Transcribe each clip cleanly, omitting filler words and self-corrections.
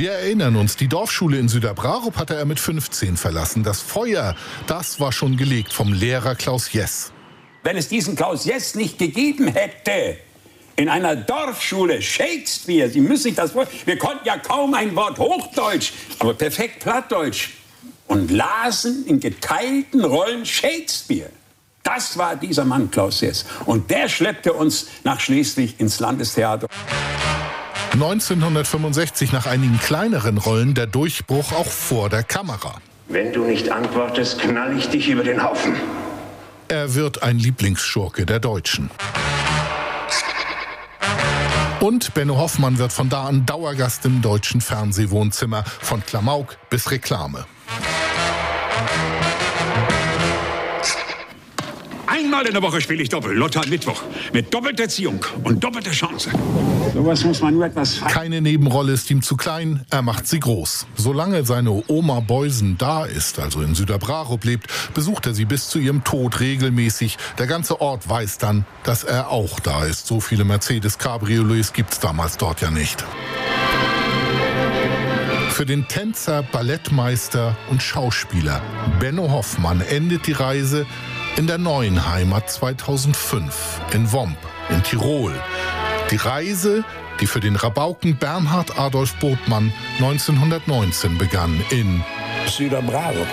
Wir erinnern uns, die Dorfschule in Süderbrarup hatte er mit 15 verlassen. Das Feuer, das war schon gelegt vom Lehrer Klaus Jess. Wenn es diesen Klaus Jess nicht gegeben hätte, in einer Dorfschule, Shakespeare, Sie müssen sich das vorstellen, wir konnten ja kaum ein Wort Hochdeutsch, aber perfekt Plattdeutsch und lasen in geteilten Rollen Shakespeare. Das war dieser Mann, Klaus Jess. Und der schleppte uns nach Schleswig ins Landestheater. 1965 nach einigen kleineren Rollen der Durchbruch auch vor der Kamera. Wenn du nicht antwortest, knall ich dich über den Haufen. Er wird ein Lieblingsschurke der Deutschen. Und Benno Hoffmann wird von da an Dauergast im deutschen Fernsehwohnzimmer, von Klamauk bis Reklame. Einmal in der Woche spiele ich Doppel, Lotter Mittwoch, mit doppelter Ziehung und doppelter Chance. Sowas muss man nur etwas feiern. Keine Nebenrolle ist ihm zu klein, er macht sie groß. Solange seine Oma Beusen da ist, also in Süderbrarup lebt, besucht er sie bis zu ihrem Tod regelmäßig. Der ganze Ort weiß dann, dass er auch da ist. So viele Mercedes-Cabriolets gibt's damals dort ja nicht. Für den Tänzer, Ballettmeister und Schauspieler Benno Hoffmann endet die Reise in der neuen Heimat 2005 in Womp in Tirol. Die Reise, die für den Rabauken Bernhard Adolf Botmann 1919 begann in Süderbrarup.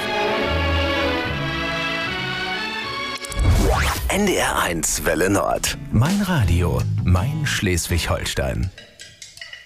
NDR 1 Welle Nord. Mein Radio, mein Schleswig-Holstein.